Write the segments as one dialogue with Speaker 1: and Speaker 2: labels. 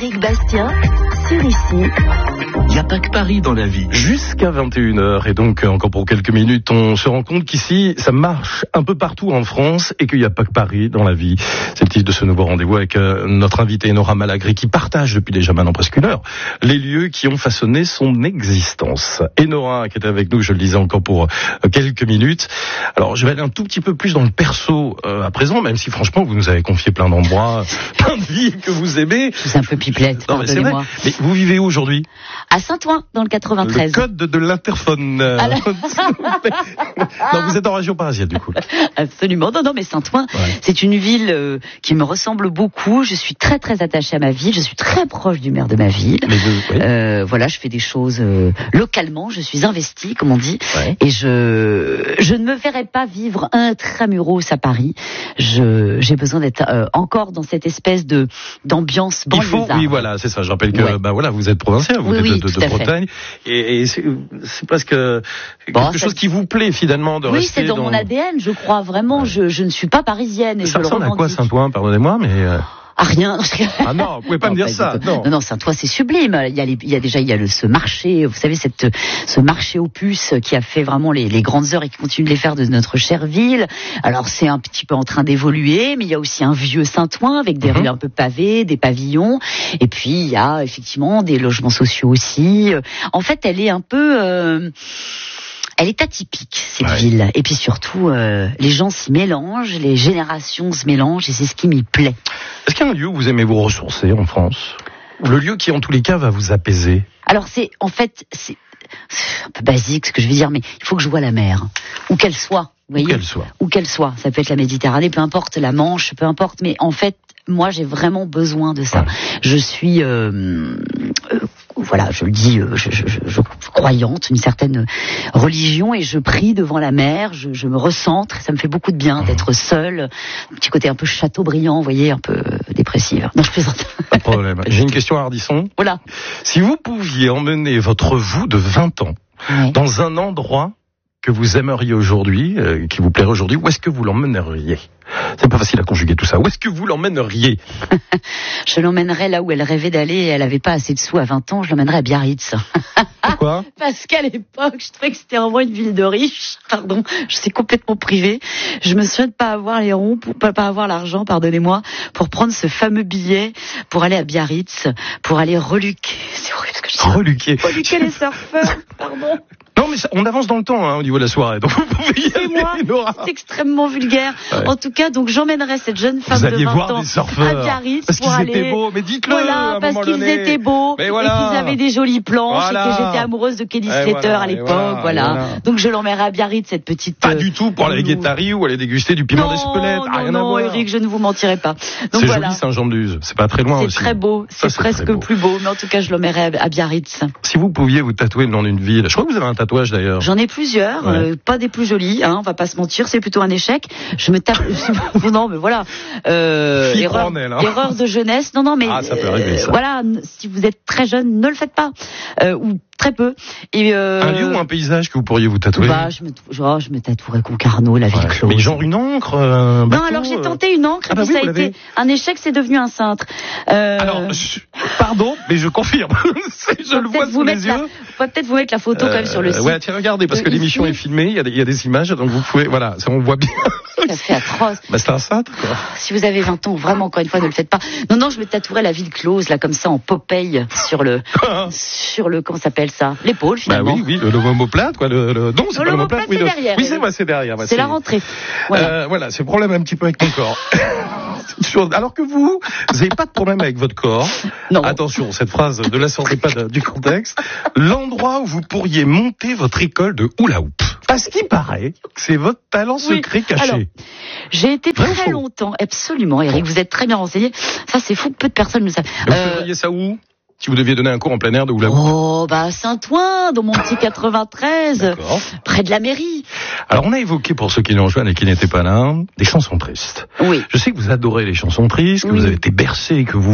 Speaker 1: Éric Bastien, sur ici.
Speaker 2: Il n'y a pas que Paris dans la vie. Jusqu'à 21h. Et donc, encore pour quelques minutes, on se rend compte qu'ici, ça marche un peu partout en France et qu'il n'y a pas que Paris dans la vie. C'est le titre de ce nouveau rendez-vous avec notre invitée Enora Malagré qui partage depuis déjà maintenant presque une heure les lieux qui ont façonné son existence. Enora qui est avec nous, je le disais encore pour quelques minutes. Alors, je vais aller un tout petit peu plus dans le perso à présent, même si franchement, vous nous avez confié plein d'endroits, plein de villes que vous aimez.
Speaker 3: Je suis un peu pipelette, pardonnez-moi.
Speaker 2: Mais vous vivez où aujourd'hui ?
Speaker 3: À Saint-Ouen, dans le 93.
Speaker 2: Le code de l'interphone. Non, vous êtes en région parisienne, du coup.
Speaker 3: Absolument. Non, mais Saint-Ouen, c'est une ville qui me ressemble beaucoup. Je suis très, très attachée à ma ville. Je suis très proche du maire de ma ville. Voilà, je fais des choses localement. Je suis investie, comme on dit. Ouais. Et je ne me verrai pas vivre intramuros à Paris. J'ai besoin d'être encore dans cette espèce d'ambiance banlieusarde.
Speaker 2: Oui, voilà, c'est ça. Je rappelle que, vous êtes provincial, vous êtes de Bretagne. Et c'est presque quelque chose qui vous plaît, finalement, de rester.
Speaker 3: Oui, c'est dans mon ADN, je crois, vraiment. Ouais. Je ne suis pas parisienne. Et
Speaker 2: ça ressemble à quoi, Saint-Ouen, pardonnez-moi, mais...
Speaker 3: Ah, rien.
Speaker 2: Ah non, vous pouvez pas me dire ça.
Speaker 3: Non, Saint-Ouen, c'est sublime. Il y a ce marché, vous savez, ce marché aux puces qui a fait vraiment les grandes heures et qui continue de les faire de notre chère ville. Alors, c'est un petit peu en train d'évoluer, mais il y a aussi un vieux Saint-Ouen avec des rues un peu pavées, des pavillons. Et puis, il y a effectivement des logements sociaux aussi. En fait, elle est un peu... Elle est atypique, cette ville. Et puis surtout, les gens s'y mélangent, les générations se mélangent, et c'est ce qui m'y plaît.
Speaker 2: Est-ce qu'il y a un lieu où vous aimez vous ressourcer en France ? Le lieu qui, en tous les cas, va vous apaiser ?
Speaker 3: Alors, c'est un peu basique ce que je vais dire, mais il faut que je voie la mer, où qu'elle soit. Vous voyez ? Où qu'elle soit. Ça peut être la Méditerranée, peu importe, la Manche, peu importe. Mais en fait, moi, j'ai vraiment besoin de ça. Ouais. Je suis... voilà, je le dis, je croyante, une certaine religion, et je prie devant la mer, je me recentre, ça me fait beaucoup de bien d'être seule, un petit côté un peu Chateaubriand, vous voyez, un peu dépressive. Non, je plaisante.
Speaker 2: Pas de problème. J'ai une question à Ardisson.
Speaker 3: Voilà.
Speaker 2: Si vous pouviez emmener votre vous de 20 ans dans un endroit que vous aimeriez aujourd'hui, qui vous plairait aujourd'hui, où est-ce que vous l'emmèneriez ? C'est pas facile à conjuguer tout ça. Où est-ce que vous l'emmèneriez ?
Speaker 3: Je l'emmènerais là où elle rêvait d'aller et elle avait pas assez de sous à 20 ans, je l'emmènerais à Biarritz.
Speaker 2: Pourquoi ?
Speaker 3: Parce qu'à l'époque, je trouvais que c'était vraiment une ville de riches. Pardon, je suis complètement privée. Je me souviens de pas avoir les ronds, pas avoir l'argent, pardonnez-moi, pour prendre ce fameux billet pour aller à Biarritz, pour aller reluquer. C'est horrible ce que je dis. Reluquer les surfeurs, pardon.
Speaker 2: Non, mais on avance dans le temps, au niveau de la soirée. Donc vous pouvez y aller, Nora.
Speaker 3: C'est extrêmement vulgaire. Ouais. En tout cas, donc j'emmènerais cette jeune femme de 20 ans à Biarritz
Speaker 2: parce
Speaker 3: pour
Speaker 2: qu'ils
Speaker 3: aller.
Speaker 2: Étaient beaux, mais dites-le.
Speaker 3: Voilà, parce qu'ils étaient beaux et qu'ils avaient des jolies planches et que j'étais amoureuse de Kelly Slater à l'époque. Voilà. Donc je l'emmènerais à Biarritz, cette petite.
Speaker 2: Pas du tout pour aller à Guétari ou aller déguster du piment d'Espelette.
Speaker 3: Non, Eric, je ne vous mentirai pas. Donc
Speaker 2: c'est
Speaker 3: voilà.
Speaker 2: Joli Saint-Jean-de-Luz. C'est pas très loin aussi.
Speaker 3: C'est très beau. C'est presque plus beau, mais en tout cas, je l'emmènerais à Biarritz.
Speaker 2: Si vous pouviez vous tatouer le nom d'une ville, je crois que vous avez un tatouage d'ailleurs.
Speaker 3: J'en ai plusieurs, pas des plus jolis, on va pas se mentir, c'est plutôt un échec. Je me tape, non mais voilà, erreur de jeunesse. Non mais
Speaker 2: ça peut arriver, ça.
Speaker 3: Voilà, si vous êtes très jeune, ne le faites pas, ou très peu. Et
Speaker 2: un lieu ou un paysage que vous pourriez vous tatouer?
Speaker 3: Je me tatouerais Concarneau, la ville close.
Speaker 2: Mais genre une encre,
Speaker 3: non, alors j'ai tenté une encre, et puis ça a été un échec, c'est devenu un cintre.
Speaker 2: Alors, pardon, mais je confirme. Je le vois sous les yeux.
Speaker 3: On va peut-être vous mettre la photo quand même sur le site.
Speaker 2: Ouais, tiens, regardez, parce que l'émission est filmée, il y a des images, donc vous pouvez, voilà, ça on voit bien.
Speaker 3: Ça fait atroce.
Speaker 2: C'est un cintre, quoi.
Speaker 3: Si vous avez 20 ans, vraiment, encore une fois, ne le faites pas. Non, je me tatouerais la ville close, là, comme ça, en Popeye, sur le, comment s'appelle ça? L'épaule, finalement.
Speaker 2: Oui, l'omoplate, quoi, non, c'est pas l'omoplate,
Speaker 3: c'est derrière.
Speaker 2: Oui, c'est derrière.
Speaker 3: C'est la rentrée.
Speaker 2: Voilà, c'est le problème un petit peu avec mon corps. Alors que vous n'avez pas de problème avec votre corps.
Speaker 3: Non.
Speaker 2: Attention, cette phrase ne la sortez pas du contexte. L'endroit où vous pourriez monter votre école de hula hoop. Parce qu'il paraît que c'est votre talent secret caché. Alors,
Speaker 3: j'ai été très longtemps, absolument, Eric, vous êtes très bien renseigné. Ça, c'est fou, peu de personnes le savent.
Speaker 2: Vous feriez ça où? Si vous deviez donner un cours en plein air de hula hoop.
Speaker 3: Oh, Saint-Ouen, dans mon petit 93, près de la mairie.
Speaker 2: Alors, on a évoqué, pour ceux qui nous rejoignent et qui n'étaient pas là, des chansons tristes.
Speaker 3: Oui.
Speaker 2: Je sais que vous adorez les chansons tristes, que vous avez été bercé, que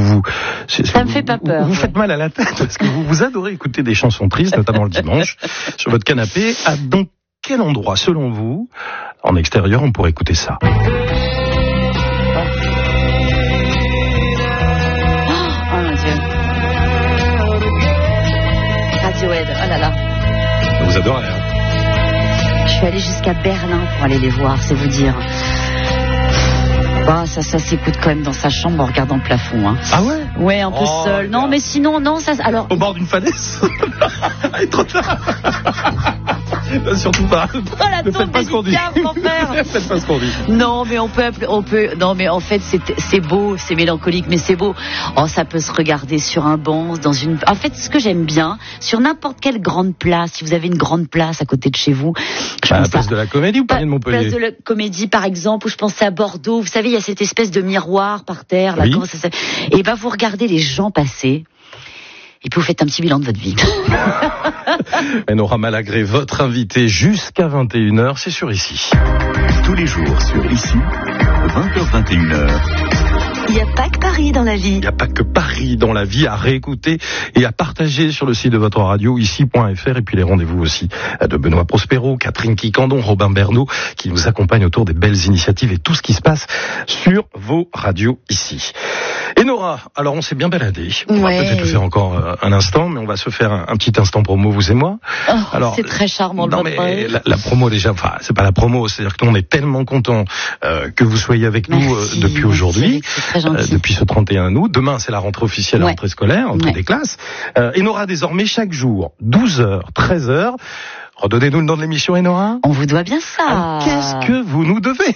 Speaker 3: ça me fait pas peur.
Speaker 2: Vous faites mal à la tête, parce que vous adorez écouter des chansons tristes, notamment le dimanche, sur votre canapé. Dans quel endroit, selon vous, en extérieur, on pourrait écouter ça?
Speaker 3: Oh mon Dieu. Radiohead. Oh là là.
Speaker 2: Vous adorez, hein.
Speaker 3: Je suis allée jusqu'à Berlin pour aller les voir, c'est vous dire. Bah, ça s'écoute quand même dans sa chambre en regardant le plafond. Hein.
Speaker 2: Ah ouais?
Speaker 3: Ouais, un peu seul. Non, mais sinon, non, ça. Alors.
Speaker 2: Au bord d'une falaise. Il est trop tard. Surtout pas.
Speaker 3: Oh, la
Speaker 2: ne faites pas ce qu'on dit. Ne faites pas ce qu'on dit.
Speaker 3: Non, mais on peut. Non, mais en fait, c'est beau, c'est mélancolique, mais c'est beau. Oh, ça peut se regarder sur un banc, En fait, ce que j'aime bien, sur n'importe quelle grande place, si vous avez une grande place à côté de chez vous.
Speaker 2: La place de la Comédie ou Paris de Montpellier?
Speaker 3: Place de la Comédie, par exemple, où je pensais à Bordeaux. Vous savez, il y a cette espèce de miroir par terre, là.
Speaker 2: Oui.
Speaker 3: Comment ça s'appelle? Et ben, vous regardez les gens passer. Et puis vous faites un petit bilan de votre vie.
Speaker 2: Enora Malagré, votre invité jusqu'à 21h, c'est sur Ici.
Speaker 4: Tous les jours sur Ici, 20h-21h.
Speaker 1: Il n'y a pas que Paris dans la vie.
Speaker 2: Il n'y a pas que Paris dans la vie, à réécouter et à partager sur le site de votre radio, ici.fr, et puis les rendez-vous aussi de Benoît Prospero, Catherine Quicandon, Robin Bernot, qui nous accompagnent autour des belles initiatives et tout ce qui se passe sur vos radios ici. Et Nora, alors on s'est bien baladé. On va peut-être le faire encore un instant, mais on va se faire un petit instant promo, vous et moi.
Speaker 3: Oh,
Speaker 2: alors,
Speaker 3: c'est très charmant.
Speaker 2: Non, mais la promo déjà, enfin, c'est pas la promo, c'est-à-dire que nous on est tellement contents que vous soyez avec nous depuis aujourd'hui. Depuis ce 31 août. Demain, c'est la rentrée officielle, la rentrée scolaire, entre des classes. Enora, désormais, chaque jour, 12h, 13h. Redonnez-nous le nom de l'émission, Enora.
Speaker 3: On vous doit bien ça.
Speaker 2: Alors, qu'est-ce que vous nous devez?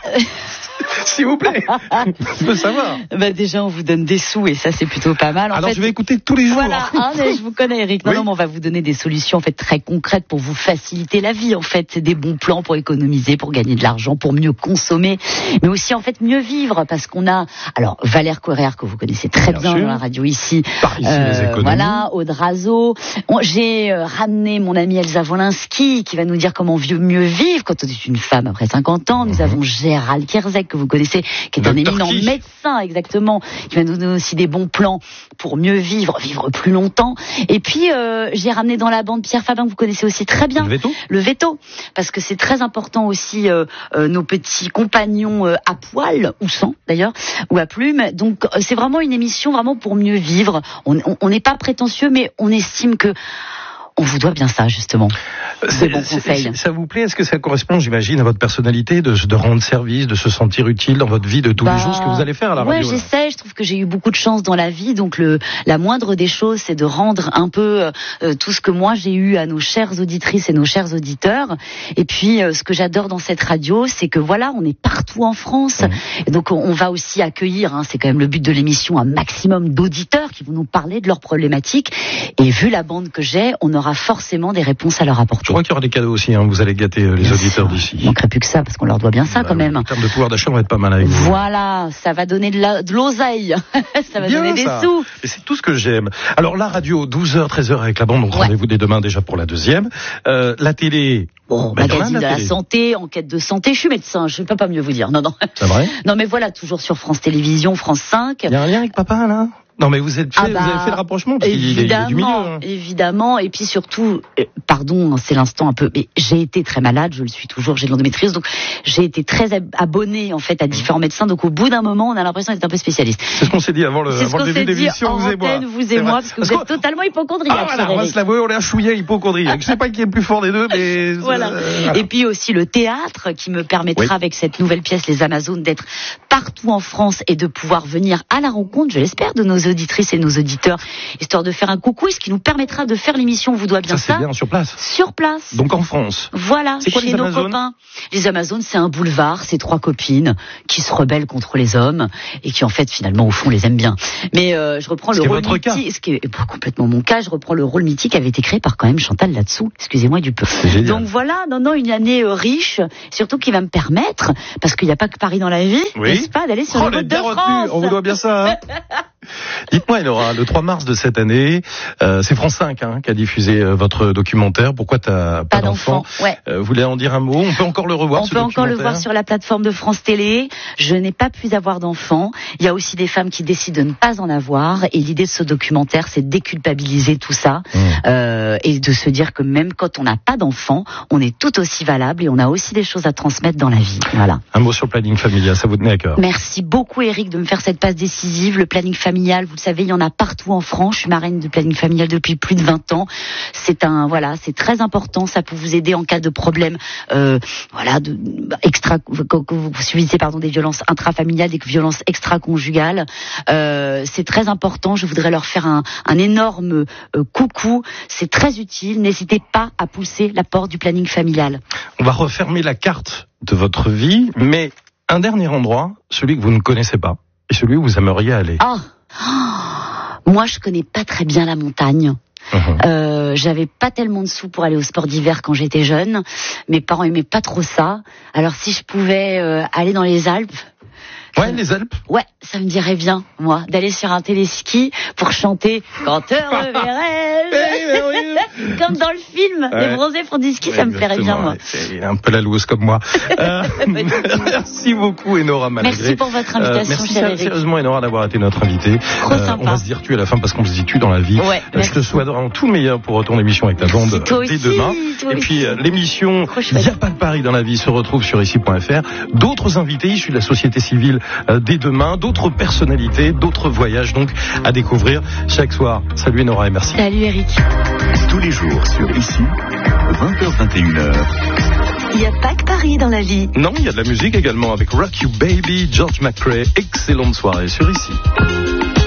Speaker 2: S'il vous plaît, je veux savoir.
Speaker 3: Déjà, on vous donne des sous et ça, c'est plutôt pas mal.
Speaker 2: Alors, je vais écouter tous les jours.
Speaker 3: Voilà, mais je vous connais, Eric. Non, mais on va vous donner des solutions en fait très concrètes pour vous faciliter la vie. En fait, c'est des bons plans pour économiser, pour gagner de l'argent, pour mieux consommer, mais aussi en fait mieux vivre, parce qu'on a alors Valère Coerre que vous connaissez très bien dans la radio ici.
Speaker 2: Par ici les économies.
Speaker 3: Voilà, Aude Razo. J'ai ramené mon amie Elsa Wolinski qui va nous dire comment mieux vivre quand on est une femme après 50 ans. Nous avons Gérald Kierzek que vous connaissez, qui est un éminent médecin, exactement, qui va nous donner aussi des bons plans pour mieux vivre plus longtemps. Et puis, j'ai ramené dans la bande Pierre Fabin, que vous connaissez aussi très bien. Le veto, parce que c'est très important aussi, nos petits compagnons à poil, ou sans d'ailleurs, ou à plumes. Donc, c'est vraiment une émission vraiment pour mieux vivre. On n'est pas prétentieux, mais on estime que on vous doit bien ça, justement. Des bons conseils.
Speaker 2: Ça vous plaît? Est-ce que ça correspond, j'imagine, à votre personnalité de rendre service, de se sentir utile dans votre vie de tous les jours, ce que vous allez faire à la radio?
Speaker 3: Ouais, j'essaie. Je trouve que j'ai eu beaucoup de chance dans la vie. Donc, la moindre des choses, c'est de rendre un peu tout ce que moi j'ai eu à nos chères auditrices et nos chers auditeurs. Et puis, ce que j'adore dans cette radio, c'est que voilà, on est partout en France. Et donc, on va aussi accueillir, c'est quand même le but de l'émission, un maximum d'auditeurs qui vont nous parler de leurs problématiques. Et vu la bande que j'ai, on aura forcément des réponses à leur apporter.
Speaker 2: Je crois qu'il y aura des cadeaux aussi, vous allez gâter les auditeurs d'ici.
Speaker 3: Il manquerait plus que ça, parce qu'on leur doit bien ça quand même.
Speaker 2: En termes de pouvoir d'achat, on va être pas mal avec vous.
Speaker 3: Voilà, ça va donner de l'oseille. Ça va donner des sous.
Speaker 2: Et c'est tout ce que j'aime. Alors la radio, 12h, 13h avec la bande, donc rendez-vous dès demain déjà pour la deuxième. La télé...
Speaker 3: magazine de la santé, enquête de santé. Je suis médecin, je ne peux pas mieux vous dire. Non.
Speaker 2: C'est vrai?
Speaker 3: Non, mais voilà, toujours sur France Télévisions, France 5.
Speaker 2: Il y a un lien avec papa, là? Non, mais vous avez fait le rapprochement, parce qu'il est du milieu.
Speaker 3: Évidemment, et puis surtout, pardon, c'est l'instant un peu, mais j'ai été très malade, je le suis toujours, j'ai de l'endométriose, donc j'ai été très abonnée en fait à différents médecins, donc au bout d'un moment, on a l'impression d'être un peu spécialiste.
Speaker 2: C'est ce qu'on s'est dit avant le début de l'émission, vous
Speaker 3: et moi, parce que vous êtes totalement hypochondriaque.
Speaker 2: Voilà, on va se l'avouer, on est un chouïa hypochondriaque. Je sais pas qui est le plus fort des deux, mais...
Speaker 3: Voilà. Et puis aussi le théâtre, qui me permettra avec cette nouvelle pièce, Les Amazones, d'être partout en France et de pouvoir venir à la rencontre, je l'espère, de nos auditrices et nos auditeurs, histoire de faire un coucou, ce qui nous permettra de faire l'émission On vous doit bien ça.
Speaker 2: C'est bien, sur place.
Speaker 3: Sur place.
Speaker 2: Donc en France.
Speaker 3: Voilà,
Speaker 2: c'est quoi,
Speaker 3: chez nos copains. Les Amazones, c'est un boulevard, c'est 3 copines qui se rebellent contre les hommes et qui en fait finalement au fond les aiment bien. Mais je reprends le rôle mythique, ce qui est complètement mon cas, je reprends le rôle mythique qui avait été créé par quand même Chantal là-dessous. Excusez-moi du peu. Donc voilà, une année riche, surtout qui va me permettre, parce qu'il n'y a pas que Paris dans la vie, n'est-ce pas, d'aller sur les routes de France.
Speaker 2: On vous doit bien ça. Dites-moi, Enora, le 3 mars de cette année, c'est France 5 qui a diffusé votre documentaire. Pourquoi t'as pas d'enfant? Vous voulez en dire un mot? On peut encore le revoir.
Speaker 3: On peut encore le voir sur la plateforme de France Télé. Je n'ai pas pu avoir d'enfant. Il y a aussi des femmes qui décident de ne pas en avoir. Et l'idée de ce documentaire, c'est de déculpabiliser tout ça et de se dire que même quand on n'a pas d'enfant, on est tout aussi valable et on a aussi des choses à transmettre dans la vie. Voilà.
Speaker 2: Un mot sur le planning familial, ça vous tenait à cœur?
Speaker 3: Merci beaucoup, Eric, de me faire cette passe décisive. Le planning familial, familial. Vous le savez, il y en a partout en France. Je suis marraine de planning familial depuis plus de 20 ans. C'est très important. Ça peut vous aider en cas de problème, que vous subissez, des violences intrafamiliales, des violences extra-conjugales. C'est très important. Je voudrais leur faire un énorme coucou. C'est très utile. N'hésitez pas à pousser la porte du planning familial.
Speaker 2: On va refermer la carte de votre vie, mais un dernier endroit, celui que vous ne connaissez pas, et celui où vous aimeriez aller.
Speaker 3: Moi, je connais pas très bien la montagne. J'avais pas tellement de sous pour aller au sport d'hiver quand j'étais jeune. Mes parents aimaient pas trop ça. Alors si je pouvais aller dans les Alpes.
Speaker 2: Ouais, les Alpes.
Speaker 3: Ouais, ça me dirait bien, moi, d'aller sur un téléski pour chanter Quand te reverrai-je. Comme dans le film, les bronzés font du ski, ça me plairait bien, moi.
Speaker 2: C'est un peu la loueuse comme moi. Merci beaucoup, Enora Malagré.
Speaker 3: Merci pour votre invitation,
Speaker 2: merci
Speaker 3: sérieusement,
Speaker 2: Enora, d'avoir été notre invitée.
Speaker 3: Trop sympa.
Speaker 2: On va se dire tu à la fin parce qu'on se dit tu dans la vie.
Speaker 3: Ouais,
Speaker 2: je te souhaite vraiment tout le meilleur pour ton émission avec ta bande dès demain. Et puis l'émission Il n'y a pas que Paris dans la vie se retrouve sur ici.fr. D'autres invités issus de la société civile dès demain, d'autres personnalités, d'autres voyages donc à découvrir chaque soir. Salut Enora et merci.
Speaker 3: Salut Eric.
Speaker 4: Tous les jours sur ici, 20h-21h.
Speaker 1: Il n'y a pas que Paris dans la vie.
Speaker 2: Non, il y a de la musique également avec Rock You Baby, George McRae. Excellente soirée sur ici.